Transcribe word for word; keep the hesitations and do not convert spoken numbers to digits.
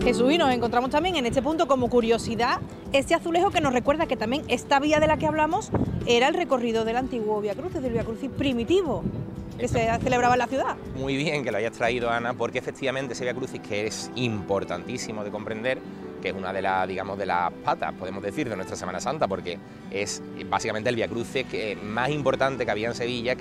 Jesús, y nos encontramos también en este punto como curiosidad este azulejo que nos recuerda que también esta vía de la que hablamos era el recorrido del antiguo Vía Crucis, del Vía Crucis primitivo que se celebraba en la ciudad. Muy bien que lo hayas traído, Ana, porque efectivamente ese Vía Crucis, que es importantísimo de comprender, que es una de las, digamos, de las patas, podemos decir, de nuestra Semana Santa, porque es básicamente el Vía Crucis que más importante que había en Sevilla,